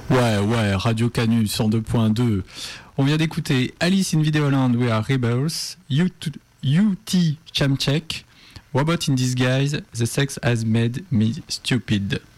Ouais, Radio Canu 102.2. On vient d'écouter Alice in Videoland, We Are Rebels, UT Chamchek, Robot in Disguise, The Sex Has Made Me Stupid.